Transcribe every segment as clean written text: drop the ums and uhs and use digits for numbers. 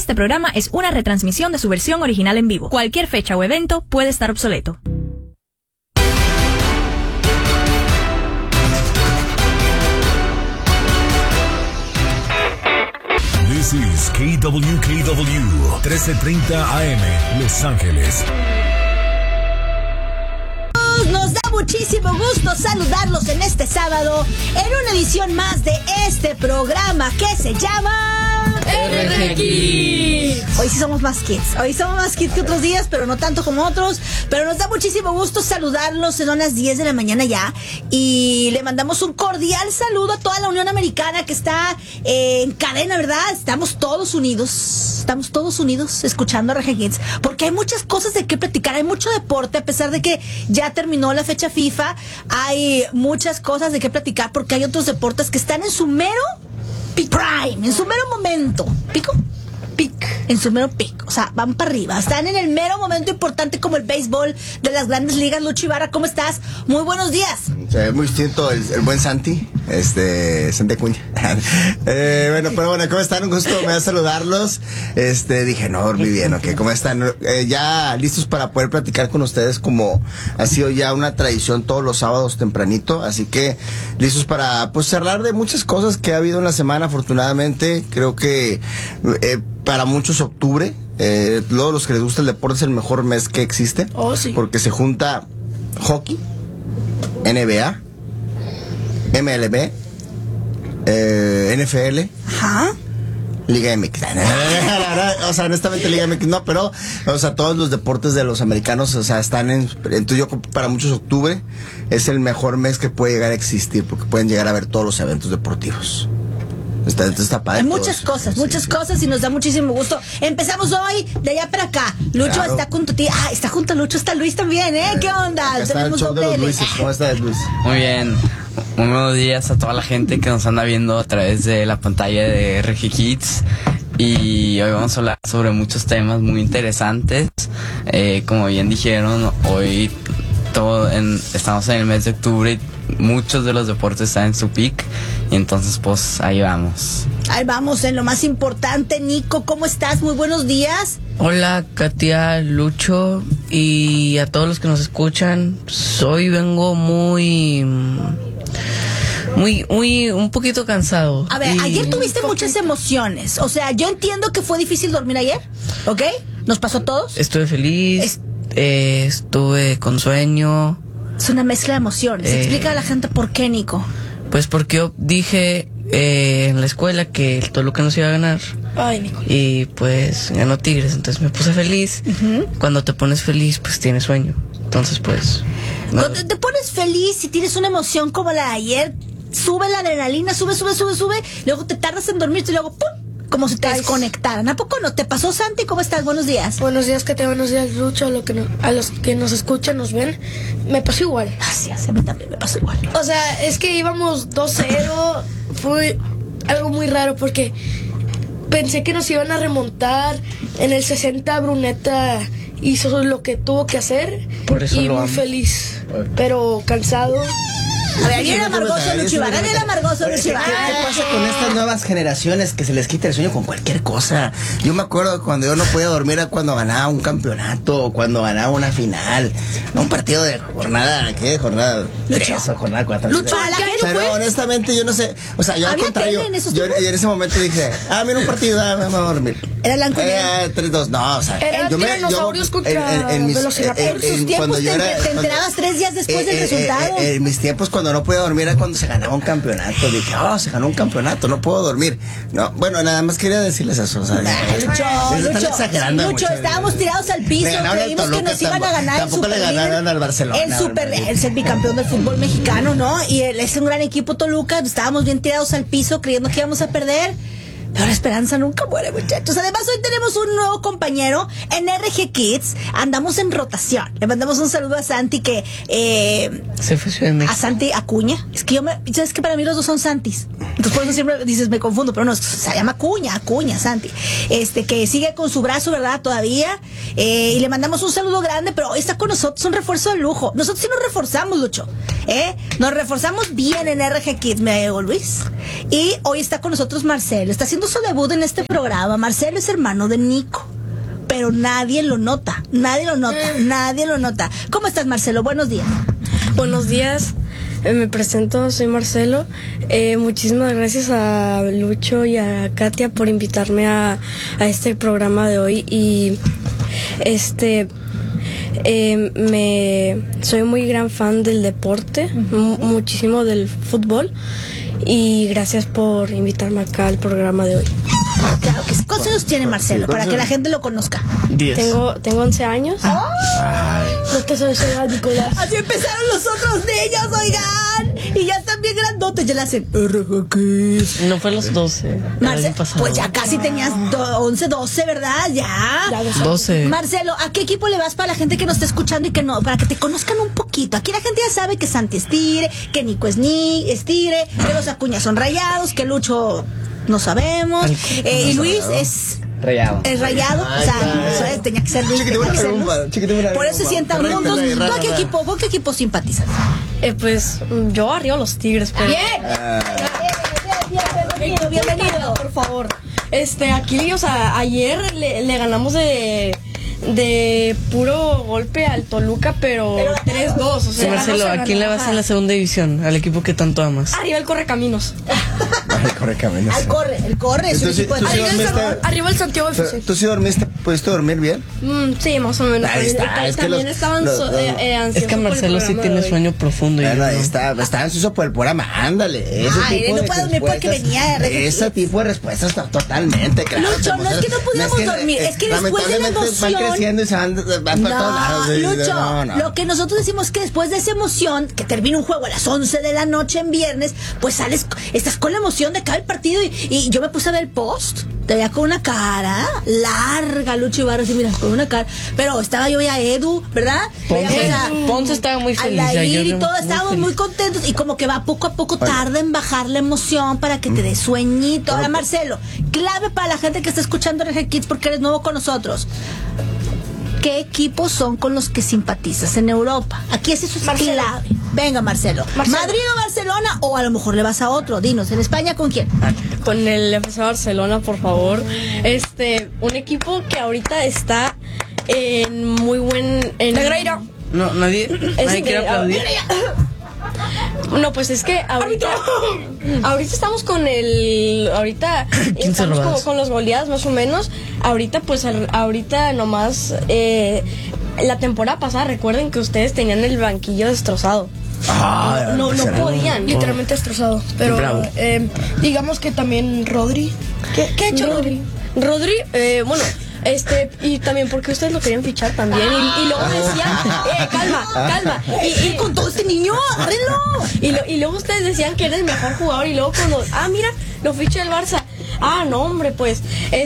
Este programa es una retransmisión de su versión original en vivo. Cualquier fecha o evento puede estar obsoleto. This is KWKW 1330 AM, Los Ángeles. Nos da muchísimo gusto saludarlos en este sábado en una edición más de este programa que se llama RG Kids. Hoy sí somos más kids que otros días, pero no tanto como otros. Pero nos da muchísimo gusto saludarlos. Son las 10 de la mañana ya y le mandamos un cordial saludo a toda la Unión Americana que está en cadena, ¿verdad? Estamos todos unidos escuchando a RG Kids, porque hay muchas cosas de qué platicar, hay mucho deporte, a pesar de que ya terminó la fecha FIFA, hay muchas cosas de qué platicar, porque hay otros deportes que están en su mero prime, en su mero momento. En su mero pico, o sea, van para arriba, están en el mero momento importante, como el béisbol de las grandes ligas. Lucho Ibarra, ¿cómo estás? Muy buenos días. Se ve muy distinto el buen Santi, Santi Acuña. Bueno, pero bueno, ¿cómo están? Un gusto, me da saludarlos. Dije, no, dormí bien, ¿ok? ¿Cómo están? Ya listos para poder platicar con ustedes, como ha sido ya una tradición todos los sábados tempranito, así que listos para, pues, hablar de muchas cosas que ha habido en la semana, afortunadamente. Creo que, para muchos octubre, luego los que les gusta el deporte, es el mejor mes que existe. Oh, sí. Porque se junta hockey, NBA, MLB, NFL, Ajá. Liga MX. O sea, honestamente Liga MX no, pero, o sea, todos los deportes de los americanos, o sea, están entonces yo, para muchos, octubre es el mejor mes que puede llegar a existir, porque pueden llegar a ver todos los eventos deportivos. Está padre. Hay muchas cosas y nos da muchísimo gusto. Empezamos hoy de allá para acá. Lucho, claro, está junto a ti. Ah, está junto a Lucho, está Luis también, ¿eh? ¿Qué onda? Está el show de los Luises. ¿Cómo estás, Luis? Muy bien. Buenos días a toda la gente que nos anda viendo a través de la pantalla de RG Kids. Y hoy vamos a hablar sobre muchos temas muy interesantes. Como bien dijeron, hoy estamos en el mes de octubre y muchos de los deportes están en su peak. Y entonces, pues, ahí vamos. Ahí vamos, en lo más importante. Nico, ¿cómo estás? Muy buenos días. Hola, Katia, Lucho y a todos los que nos escuchan. Hoy vengo un poquito cansado. A ver, ayer tuviste muchas emociones. O sea, yo entiendo que fue difícil dormir ayer, ¿ok? ¿Nos pasó a todos? Estuve feliz, estuve con sueño. Es una mezcla de emociones. Explica a la gente por qué, Nico. Pues porque yo dije en la escuela que el Toluca nos iba a ganar. Ay, Nico. Y pues ganó Tigres, entonces me puse feliz. Cuando te pones feliz, pues tienes sueño. Entonces, pues... Cuando te pones feliz y tienes una emoción como la de ayer, sube la adrenalina, sube. Luego te tardas en dormirte y luego ¡pum! Como si te desconectaran. ¿A poco no? ¿Te pasó, Santi? ¿Cómo estás? Buenos días. Buenos días, Katia. Buenos días, Lucho. A los que nos escuchan, nos ven. Me pasó igual. Gracias, a mí también me pasó igual. O sea, es que íbamos 2-0. Fue algo muy raro porque pensé que nos iban a remontar. En el 60, Bruneta hizo lo que tuvo que hacer. Por eso y muy feliz, pero cansado. A ver, bien amargoso Lucho Ibarra, bien amargoso Lucho Ibarra. ¿Qué pasa con estas nuevas generaciones que se les quita el sueño con cualquier cosa? Yo me acuerdo cuando yo no podía dormir era cuando ganaba un campeonato o cuando ganaba una final. No un partido de jornada, ¿qué? Jornada 3 o jornada 4. Lucho, a la gente pero honestamente yo no sé, o sea, yo al contrario, yo en ese momento dije, mira un partido, me voy a dormir. Era la Anconia. 3-2, no, o sea, era tiranosaurios contra Velociraptor. En sus tiempos te enterabas 3 días después del resultado. En mis tiempos, cuando no podía dormir, era cuando se ganaba un campeonato. Dije, se ganó un campeonato, no puedo dormir. No, bueno, nada más quería decirles eso. O sea, Lucho, estábamos tirados al piso, creímos que nos iban a ganar. Tampoco le ganaron al Barcelona. Es el bicampeón del fútbol mexicano, ¿no? Y es un gran equipo, Toluca. Estábamos bien tirados al piso, creyendo que íbamos a perder. Pero la esperanza nunca muere, muchachos. Además, hoy tenemos un nuevo compañero en RG Kids. Andamos en rotación. Le mandamos un saludo a Santi, que se fue Ciudad de México. a Santi Acuña. Es que es que para mí los dos son Santis. Entonces Entonces por eso siempre dices, me confundo, pero no, se llama Acuña, Santi. Que sigue con su brazo, ¿verdad? Todavía. Y le mandamos un saludo grande, pero hoy está con nosotros un refuerzo de lujo. Nosotros sí nos reforzamos, Lucho. Nos reforzamos bien en RG Kids, me digo, Luis. Y hoy está con nosotros Marcelo. Está haciendo su debut en este programa. Marcelo es hermano de Nico. Pero nadie lo nota. ¿Cómo estás, Marcelo? Buenos días. Buenos días. Me presento, soy Marcelo. Muchísimas gracias a Lucho y a Katia por invitarme a este programa de hoy. Y soy muy gran fan del deporte, muchísimo del fútbol. Y gracias por invitarme acá al programa de hoy. Claro que sí. ¿Cuántos años tiene Marcelo? Para que la gente lo conozca. 10. Tengo 11 años. No te sabes edad, Nicolás. Así empezaron los otros niños, oigan. Y ya están bien grandotes, ya le hacen RG Kids. No fue a los 12. el año pasado. Pues ya casi tenías 11, 12, ¿verdad? Ya. 12. Marcelo, ¿a qué equipo le vas para la gente que nos está escuchando y que no, para que te conozcan un poquito? Aquí la gente ya sabe que Santi es Tigre, que Nico es Tigre, que los Acuña son Rayados, que Lucho no sabemos, y Luis es Rayado. Es Rayado, o sea, eso es, tenía que ser Luis. Por eso se sientan juntos. ¿Tú con qué equipo simpatizas? Pues yo arriba a los Tigres, pero... Bienvenido. Por favor. Aquí, o sea, ayer le ganamos de puro golpe al Toluca, pero 3-2. O sea, Sí, Marcelo, ¿a quién le vas en la segunda división? Al equipo que tanto amas. Arriba el Correcaminos. El Correcaminos. El corre. Es un equipo de... Arriba el Santiago FC. ¿Tú sí dormiste? ¿Pudiste dormir bien? Sí, más o menos. Ahí está, es que también los- estaban los- ansiosos. Es que Marcelo sí tiene sueño profundo. Bueno, yo no. está ansioso por el programa, ándale. Ese Ay, tipo no de puede dormir porque respuestas- venía de Real Madrid. Ese tipo de respuestas totalmente, claro. Lucho, no es que no pudiéramos dormir, es que después de la lamentablemente van emoción- creciendo y se van para todos lados. Sí, Lucho, no. lo que nosotros decimos es que después de esa emoción, que termina un juego a las 11 de la noche en viernes, pues estás con la emoción de cada partido y yo me puse a ver el post, te veía con una cara larga, Lucho Ibarra, así mira, con una cara, pero estaba yo ya Edu, ¿verdad? Ponce estaba muy feliz. Aldair y yo todo, muy estábamos feliz. muy contentos y como que va poco a poco, tarda en bajar la emoción para que te dé sueñito. Ahora, Marcelo, clave para la gente que está escuchando RG Kids porque eres nuevo con nosotros. ¿Qué equipos son con los que simpatizas en Europa? Aquí eso es clave. Venga, Marcelo. ¿Madrid o Barcelona? O a lo mejor le vas a otro. Dinos, ¿en España con quién? Con el FC Barcelona, por favor. Un equipo que ahorita está en muy buen... Negreira. No, nadie quiere aplaudir. No, pues es que ahorita estamos con ahorita 15 estamos robadas. con los goleados más o menos. Ahorita pues ahorita nomás la temporada pasada, recuerden que ustedes tenían el banquillo destrozado. No podían. Literalmente destrozado. Pero Bravo. digamos que también Rodri. ¿Qué ha hecho Rodri? Rodri, bueno, y también porque ustedes lo querían fichar también y luego decían, calma, Y con todo este niño, agárrenlo. y luego ustedes decían que era el mejor jugador y luego cuando, mira, lo ficha el Barça. No, hombre, pues,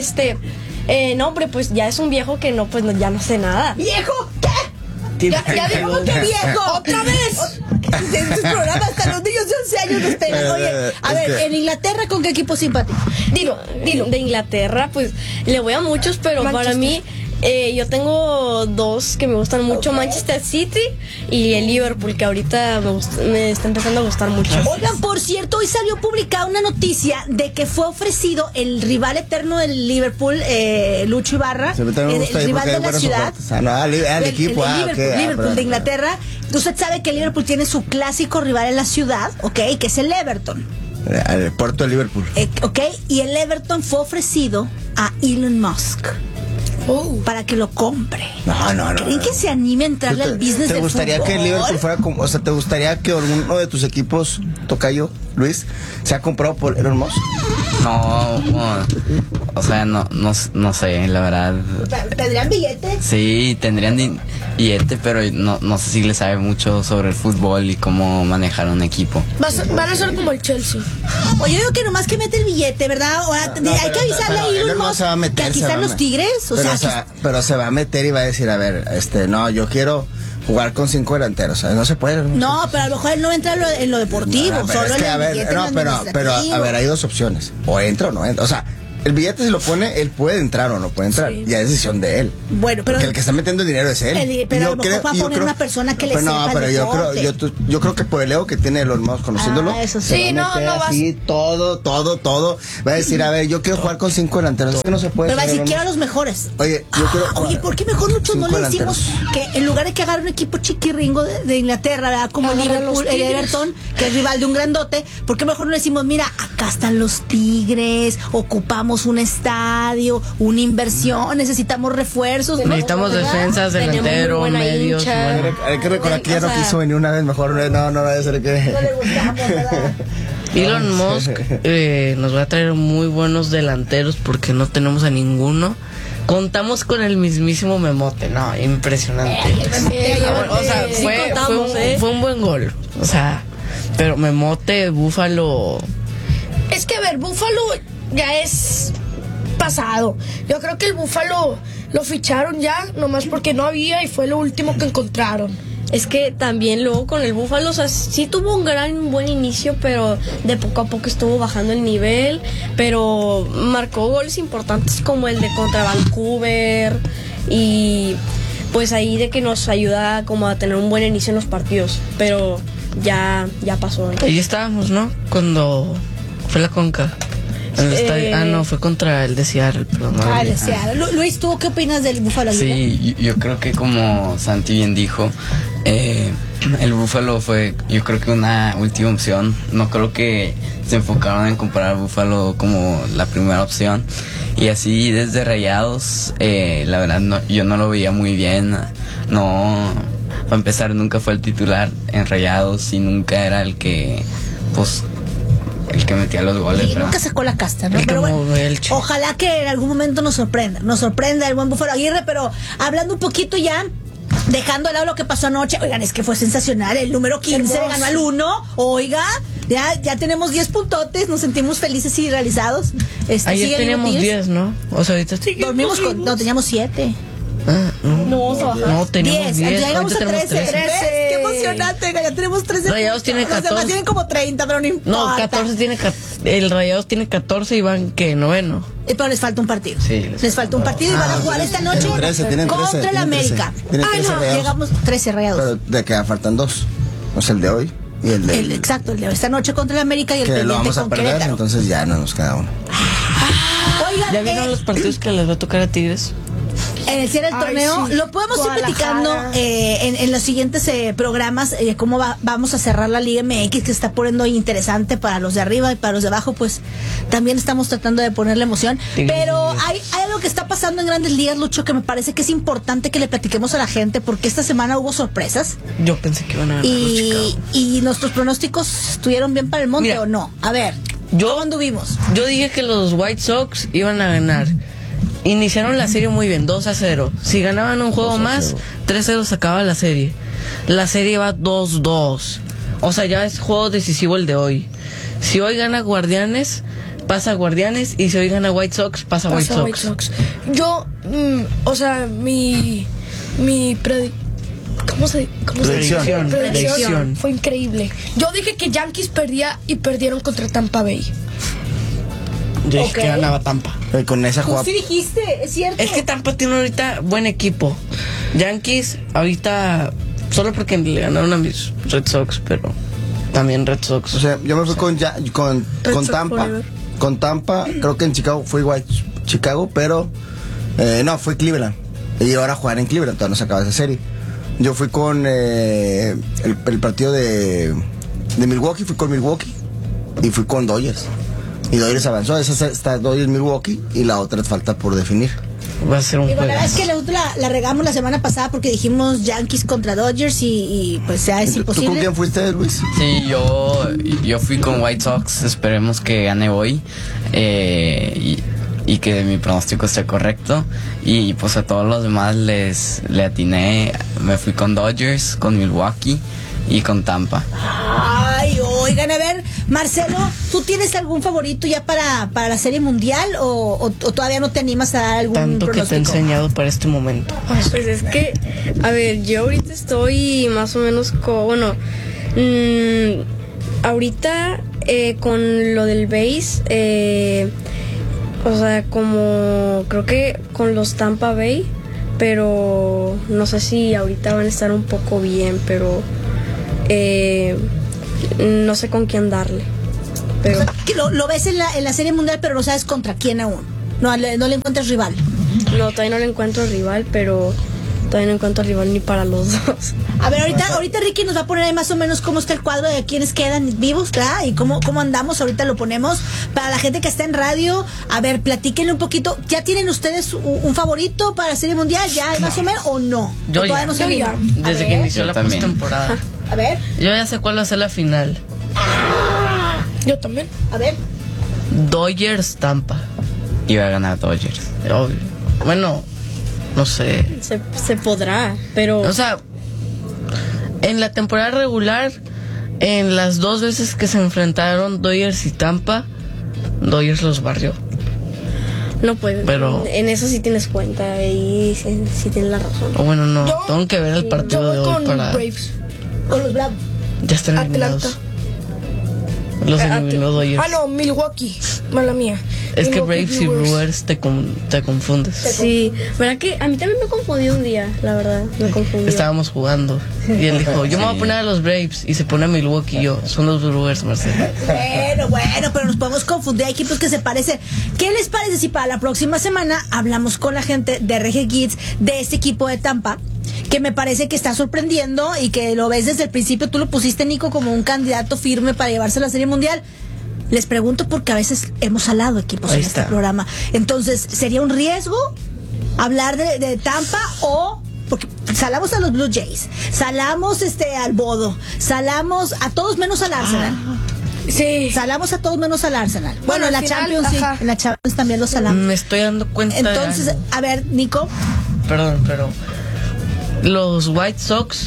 no, hombre, pues ya es un viejo que no, pues ya no sé nada. ¿Viejo? ¿Qué? Ya dijimos que viejo. ¡Otra vez! En estos programas hasta los niños de 11 años nos pegan. Oye, a ver, en Inglaterra, ¿con qué equipo simpatizas? Dilo. De Inglaterra, pues le voy a muchos, pero para mí yo tengo dos que me gustan mucho, Manchester City y el Liverpool, que ahorita me está empezando a gustar mucho. Oigan, por cierto, hoy salió publicada una noticia de que fue ofrecido el rival eterno del Liverpool, Lucho Ibarra, Se me también me gusta el ahí rival porque de hay la buenos ciudad. soportes. Al equipo. Liverpool de Inglaterra. Usted sabe que el Liverpool tiene su clásico rival en la ciudad, ¿ok? Que es el Everton. Al puerto de Liverpool. ¿Ok? Y el Everton fue ofrecido a Elon Musk. Para que lo compre. No. ¿Creen que se anime a entrarle al business ¿Te del gustaría fútbol? que el Liverpool fuera como, o sea, te gustaría que alguno de tus equipos, tocayo, Luis, sea comprado por Elon Musk? No, o sea, no sé, la verdad. ¿Tendrían billetes? Sí, tendrían billete, pero no sé si le sabe mucho sobre el fútbol y cómo manejar un equipo. Van a ser como el Chelsea. Oye, yo digo que nomás que mete el billete, ¿verdad? Ahora, hay que avisarle a Elon Musk se va a meter, que aquí se va están a los Tigres. O sea, pero se va a meter y va a decir, a ver, no, yo quiero jugar con 5 delanteros, ¿sabes? No se puede. No, pero a lo mejor él no entra en lo deportivo, No, pero solo es que, en a el ver, billete, no, en lo pero, a administrativo. ver, hay dos opciones. O entra o no entra. O sea, el billete si lo pone, él puede entrar o no puede entrar. Sí. Ya es decisión de él. Bueno, pero Porque el que está metiendo el dinero es él. pero a lo mejor va a poner una persona que le pero sepa no, pero el deporte. yo creo que por el ego que tiene los hermanos conociéndolo, Eso sí. se Sí, va a no, meter no vas- así todo. Va a decir, a ver, yo quiero jugar con 5 delanteros. Es que no se puede. Pero va a decir, señor quiero a Hermoso. los mejores. Oye, yo quiero. Oye, ¿por qué mejor, Lucho, no 5 le decimos delanteros. que en lugar de que agarre un equipo chiquirringo de Inglaterra, ¿verdad? Como el Agarra Liverpool, los el Tigres. Everton, que es rival de un grandote, ¿por qué mejor no le decimos, mira, acá están los Tigres, ocupamos un estadio, una inversión, necesitamos refuerzos? ¿no? Necesitamos ¿verdad? defensas, Tenemos muy delantero, buena medios. hincha. bueno. Hay que recordar que ya no O sea, quiso venir una vez, mejor no va a ser que. No le gustamos, ¿verdad? Elon Musk nos va a traer muy buenos delanteros porque no tenemos a ninguno. Contamos con el mismísimo Memote, no, impresionante. O sea, Sí fue contamos, fue un buen gol. O sea, pero Memote, Búfalo. Es que, a ver, Búfalo ya es pasado. Yo creo que el Búfalo lo ficharon ya, nomás porque no había y fue lo último que encontraron. Es que también luego con el Búfalo, o sea, sí tuvo un buen inicio, pero de poco a poco estuvo bajando el nivel, pero marcó goles importantes como el de contra Vancouver y pues ahí de que nos ayuda como a tener un buen inicio en los partidos, pero ya pasó. Ahí estábamos, ¿no? Cuando fue la Conca. En el estadio. No, fue contra el de Seattle, perdón. Ah, el Seattle. Luis, ¿tú qué opinas del Búfalo? Sí, yo creo que como Santi bien dijo, el Búfalo fue, yo creo que una última opción. No creo que se enfocaron en comprar Búfalo como la primera opción. Y así desde Rayados, la verdad yo no lo veía muy bien. No, para empezar nunca fue el titular en Rayados y nunca era el que, pues, el que metía los goles. Y ¿verdad? nunca sacó la casta, ¿no? El que Pero bueno, movió el che. ojalá que en algún momento nos sorprenda el buen Búfalo Aguirre, pero hablando un poquito ya, dejando de lado lo que pasó anoche, oigan, es que fue sensacional, el número 15 Hermoso. ganó al 1, oiga, ya tenemos 10 puntotes, nos sentimos felices y realizados. Ayer sigue teníamos Tigres. 10, ¿no? O sea, ahorita Dormimos no, teníamos 7. No vamos a bajar. No, teníamos 10. Ya llegamos a Ahorita tenemos 13. 13. Qué emocionante, oiga, ya tenemos 13. Rayados tiene Los demás 14. tienen como 30, pero no importa. No, 14 tiene. El Rayados tiene 14 y van, ¿qué? Noveno. Pero les falta un partido. Sí, les falta un partido y van a jugar esta noche Tienen 13, contra el tienen América. 13. Tienen 13 Rayados. Llegamos 13 Rayados. Pero de que faltan 2. O sea, el de hoy y el de. Exacto, el de esta noche contra el América y el que lo pendiente vamos a con perder, Querétaro. entonces ya no nos queda uno. Oigan, ¿Ya vieron los partidos que les va a tocar a Tigres? en el cierre del Ay, torneo, sí. lo podemos ir Guadalajara. platicando en los siguientes programas, cómo vamos a cerrar la Liga MX, que se está poniendo interesante para los de arriba y para los de abajo, pues también estamos tratando de ponerle emoción. Tigres. Pero hay algo que está pasando en Grandes Ligas, Lucho, que me parece que es importante que le platiquemos a la gente, porque esta semana hubo sorpresas. Yo pensé que iban a ganar los Chicago. Y nuestros pronósticos estuvieron bien para el monte, Mira, o no. A ver, ¿cómo anduvimos? Yo dije que los White Sox iban a ganar. Iniciaron la serie muy bien, 2-0. Si ganaban un juego más, 3-0 se acaba la serie. La serie va 2-2. O sea, ya es juego decisivo el de hoy. Si hoy gana Guardianes, pasa Guardianes. Y si hoy gana White Sox, pasa White Sox. Yo, o sea, mi ¿cómo se Predicción. dice? Predicción. Fue increíble. Yo dije que Yankees perdía y perdieron contra Tampa Bay. Yo dije Ok. que ganaba Tampa. Con esa Tú jugada. sí dijiste, es cierto. Es que Tampa tiene ahorita buen equipo. Yankees, ahorita, solo porque le ganaron a mis Red Sox, pero también Red Sox. O sea, yo me fui con Sox Tampa. forever. Con Tampa, creo que en Chicago fue igual Chicago, pero no, fue Cleveland. Y ahora jugar en Cleveland, todavía no se acaba esa serie. Yo fui con el partido de Milwaukee, fui con Milwaukee y fui con Dodgers. Y Dodgers avanzó, esa está Dodgers Milwaukee y la otra falta por definir. Va a ser un Digo, la verdad es juego. que nosotros la regamos la semana pasada porque dijimos Yankees contra Dodgers y pues ya es ¿Tú con imposible. quién fuiste, Luis? Sí, yo fui con White Sox, esperemos que gane hoy y que mi pronóstico esté correcto. Y pues a todos los demás le atiné, me fui con Dodgers, con Milwaukee y con Tampa. Ay, Oigan, a ver, Marcelo, ¿tú tienes algún favorito ya para la Serie Mundial o todavía no te animas a dar algún Tanto que te he pronóstico? enseñado para este momento. Pues es que, a ver, yo ahorita estoy más o menos ahorita con lo del base, o sea, como creo que con los Tampa Bay, pero no sé si ahorita van a estar un poco bien, pero no sé con quién darle. Pero O sea, que lo ves en la Serie Mundial, pero no sabes contra quién aún. No le encuentras rival. no, todavía no le encuentro rival, pero todavía no encuentro rival ni para los dos. A ver, ahorita Ricky nos va a poner ahí más o menos cómo está el cuadro de quiénes quedan vivos, ¿verdad? Y cómo andamos, ahorita lo ponemos. Para la gente que está en radio, a ver, platíquenle un poquito. ¿Ya tienen ustedes un favorito para la Serie Mundial? ¿Ya más o menos o no? Yo ¿O todavía ya. no se Yo animan? ya. A Desde ver, que inició Yo la también. postemporada. A ver, Yo ya sé cuál va a ser la final. Yo también. a ver. Dodgers Tampa. Iba a ganar Dodgers. Obvio. Bueno, no sé. Se podrá, pero O sea, en la temporada regular, en las 2 veces que se enfrentaron Dodgers y Tampa, Dodgers los barrió. no puedes. Pero- En eso sí tienes cuenta y sí tienes la razón. O bueno, no, Yo- tengo que ver el Yo partido de voy hoy con para... Braves. Con los Bravos. Ya están eliminados. Atlanta. Los eliminó Dodgers. Ah, no, Milwaukee. Mala mía. Es que Milwaukee Braves y Brewers te confundes. Sí, ¿verdad que a mí también me confundió un día, la verdad, me confundió. Estábamos jugando y él dijo, yo me voy a poner a los Braves y se pone a Milwaukee y yo, son los Brewers, Marcelo. Bueno, pero nos podemos confundir. Hay equipos que se parecen. ¿Qué les parece si para la próxima semana hablamos con la gente de RG Kids de este equipo de Tampa? Que me parece que está sorprendiendo y que lo ves desde el principio. Tú lo pusiste, Nico, como un candidato firme para llevarse a la Serie Mundial. Les pregunto porque a veces hemos salado equipos Ahí en este está. programa. Entonces, ¿sería un riesgo hablar de Tampa o...? Porque salamos a los Blue Jays, salamos al Bodo, salamos a todos menos al Arsenal. Sí. Salamos a todos menos al Arsenal. Bueno, en la al final, Champions sí, ajá. en la Champions también los salamos. Me estoy dando cuenta Entonces, de algo. a ver, Nico, Perdón, pero los White Sox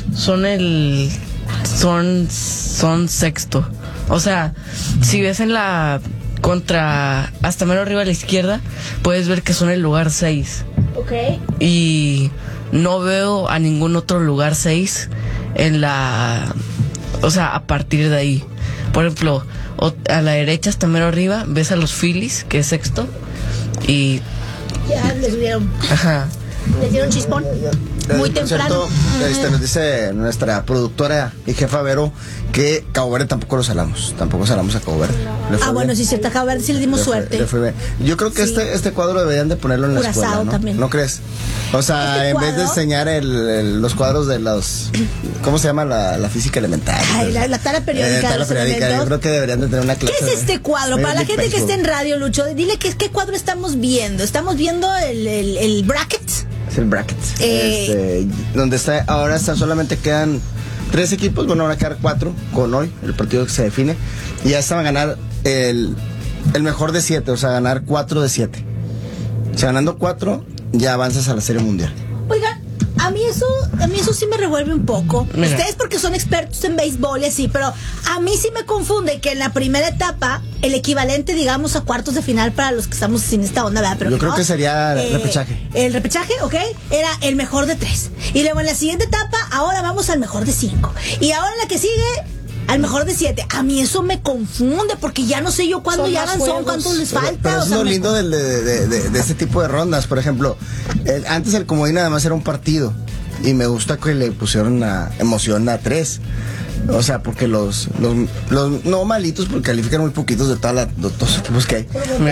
son sexto. O sea, si ves en la contra hasta menos arriba a la izquierda, puedes ver que son el lugar 6. ok. Y no veo a ningún otro lugar 6 en la... O sea, a partir de ahí. Por ejemplo, a la derecha hasta mero arriba ves a los Phillies, que es sexto. Y... Ya les dieron chispón. Muy Por temprano. cierto, nos dice nuestra productora y jefa Vero que Cabo Verde tampoco lo salamos. Tampoco salamos a Cabo Verde. Le fue Ah, bueno, bien. sí, cierto, acá sí le dimos Le fue- suerte. le fue bien. Yo creo que Sí. este cuadro deberían de ponerlo en la Curazao escuela, ¿no? también. ¿No crees? O sea, Este en vez de cuadro- enseñar los cuadros de los... ¿Cómo se llama? La física elemental. Ay, la tabla periódica de tabla los periódica. Yo elementos. creo que deberían de tener una ¿Qué clase. es este cuadro? Para la gente que está en radio, Lucho, dile qué cuadro estamos viendo. Estamos viendo el bracket. Es el bracket. Eh, Donde ahora solamente quedan 3 equipos, bueno, ahora quedan 4 con hoy, el partido que se define. Y ya estaban a ganar el mejor de 7, o sea, ganar 4 de 7. O sea, ganando 4, ya avanzas a la Serie Mundial. Oigan, a mí eso sí me revuelve un poco. Mira. Ustedes porque son expertos en béisbol y así, pero a mí sí me confunde que en la primera etapa, el equivalente, digamos, a cuartos de final para los que estamos sin esta onda, ¿verdad? Pero Yo creo no, que sería repechaje. El repechaje, ok, era el mejor de 3. Y luego en la siguiente etapa, ahora vamos al mejor de 5. Y ahora en la que sigue, al mejor de 7. A mí eso me confunde porque ya no sé yo cuándo Son ya más son, juegos. cuántos les falta. Pero o es sea, lo me- lindo de este tipo de rondas. Por ejemplo, antes el comodín además era un partido. Y me gusta que le pusieron emoción a 3. O sea, porque los no malitos, porque califican muy poquitos de todos los equipos que hay.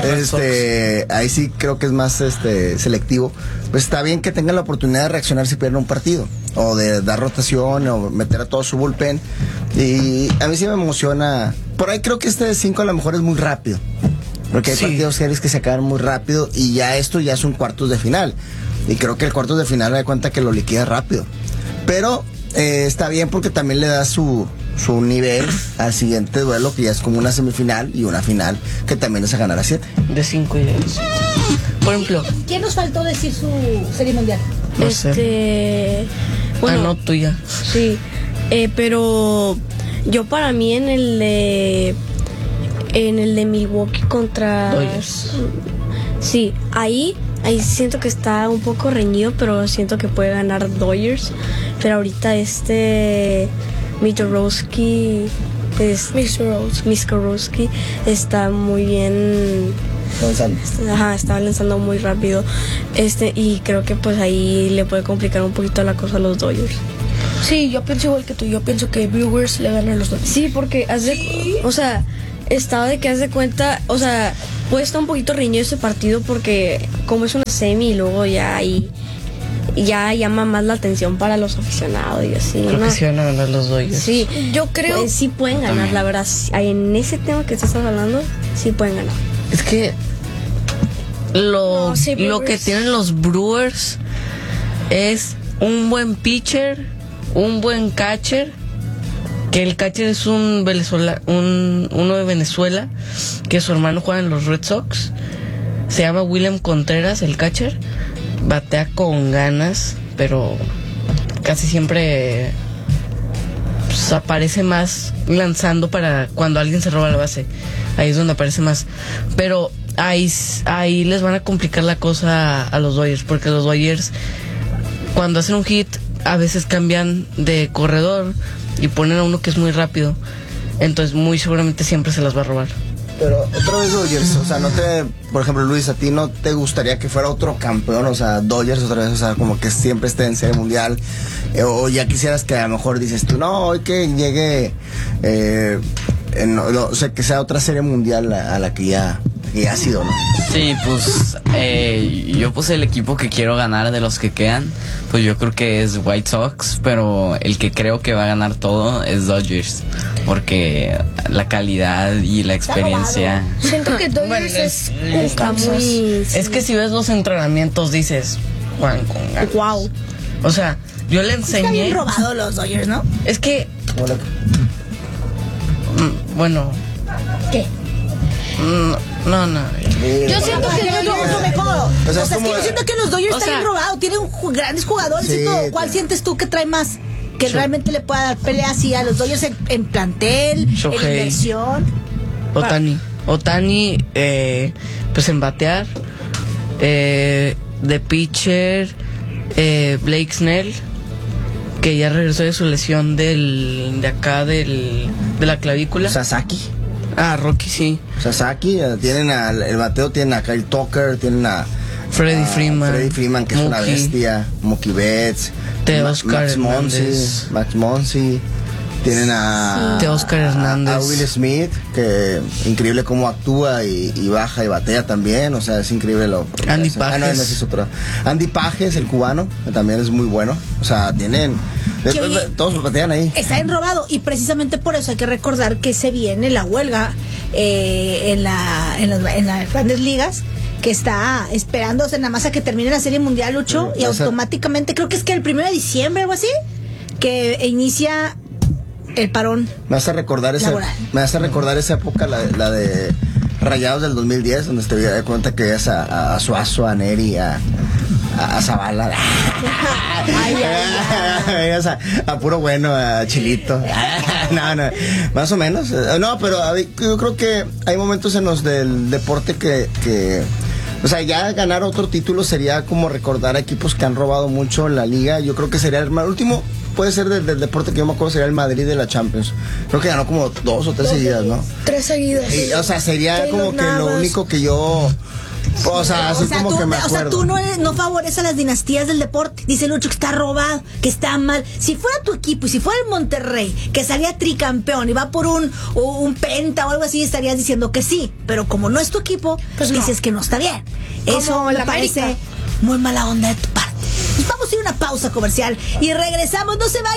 Ahí sí creo que es más selectivo. Pues está bien que tengan la oportunidad de reaccionar si pierden un partido. O de dar rotación, o meter a todo su bullpen. Y a mí sí me emociona. Por ahí creo que este de 5 a lo mejor es muy rápido. Porque hay Sí. partidos series que se acaban muy rápido y ya esto ya son cuartos de final. Y creo que el cuartos de final da cuenta que lo liquida rápido. Pero está bien porque también le da su nivel al siguiente duelo, que ya es como una semifinal y una final, que también es a ganar a 7. De 5 y de 7. Por ejemplo, ¿Quién nos faltó decir su serie mundial? no sé. Bueno, No, tuya. sí, pero Yo para mí en el de Milwaukee contra Dodgers. Sí, ahí siento que está un poco reñido, pero siento que puede ganar Dodgers. Pero ahorita Miskowski está muy bien. Está lanzando muy rápido. Y creo que pues ahí le puede complicar un poquito la cosa a los Dodgers. Sí, yo pienso igual que tú. Yo pienso que Brewers le ganan a los Dodgers. Sí, porque haz de cuenta, o sea, puede estar un poquito reñido ese partido porque como es una semi y luego ya ahí ya llama más la atención para los aficionados y así. Creo que sí van a ganar los Dodgers. Sí, yo creo. Pues sí pueden ganar, la verdad. En ese tema que estás hablando, sí pueden ganar. Es que lo que tienen los Brewers es un buen pitcher, un buen catcher, que el catcher es uno de Venezuela, que su hermano juega en los Red Sox. Se llama William Contreras, el catcher. Batea con ganas, pero casi siempre pues, aparece más lanzando para cuando alguien se roba la base. Ahí es donde aparece más. Pero ahí les van a complicar la cosa a los Dodgers, porque los Dodgers cuando hacen un hit a veces cambian de corredor y ponen a uno que es muy rápido. Entonces muy seguramente siempre se las va a robar. Pero otra vez Dodgers, o sea, por ejemplo, Luis, ¿a ti no te gustaría que fuera otro campeón? O sea, Dodgers otra vez, o sea, como que siempre esté en Serie Mundial, o ya quisieras que a lo mejor dices tú, no, hoy que llegue, o sea, que sea otra Serie Mundial a la que ya ha sido, ¿no? Sí, pues yo puse el equipo que quiero ganar de los que quedan, pues yo creo que es White Sox, pero el que creo que va a ganar todo es Dodgers, porque la calidad y la experiencia. Siento que Dodgers está muy... Es que si ves los entrenamientos dices, Juan con ganas. Wow. O sea, yo le enseñé... Está bien robado los Dodgers, ¿no? Es que... Bueno... ¿Qué? No. Yo siento que no mejor. O sea, Es que yo siento que los Dodgers están bien robados. Tienen grandes jugadores y todo. ¿Cuál sientes tú que trae más? Que realmente le pueda dar pelea así a los Dodgers en plantel, Shohei. en inversión. Ohtani, pues en batear, de pitcher, Blake Snell, que ya regresó de su lesión de la clavícula. Sasaki. Rocky, sí. Sasaki, tienen el bateo, tienen a Kyle Tucker, tienen a Freddie Freeman, que es una bestia, Mookie Betts, Teoscar Max Monsi, tienen a Teoscar Hernández, a Will Smith, que increíble cómo actúa y baja y batea también, o sea, es increíble lo Andy Pages. No, ese es otro. Andy Pages, el cubano, que también es muy bueno, o sea, tienen todos batean ahí. Está enrobado y precisamente por eso hay que recordar que se viene la huelga en las grandes ligas, que está esperándose nada más a que termine la Serie Mundial, Lucho, y automáticamente creo que es que el 1 de diciembre, algo así, que inicia el parón. Me hace recordar esa época, la de Rayados del 2010, donde te das cuenta que es a Suazo, a Neri, a Zavala, a puro bueno, a Chilito. No, más o menos. No, pero yo creo que hay momentos en los del deporte que o sea, ya ganar otro título sería como recordar a equipos que han robado mucho la liga. Yo creo que sería el último, puede ser del deporte que yo me acuerdo, sería el Madrid de la Champions. Creo que ganó como 2 o 3 seguidas, ¿no? 3 seguidas. O sea, sería como que lo único que yo... O sea, así como tú, que me acuerdo. O sea, tú no favoreces a las dinastías del deporte. Dice Lucho que está robado, que está mal. Si fuera tu equipo y si fuera el Monterrey, que salía tricampeón y va por un penta o algo así, estarías diciendo que sí. Pero como no es tu equipo, pues dices que no está bien. Eso me parece muy mala onda de tu parte. Pues vamos a ir a una pausa comercial y regresamos. No se vayan.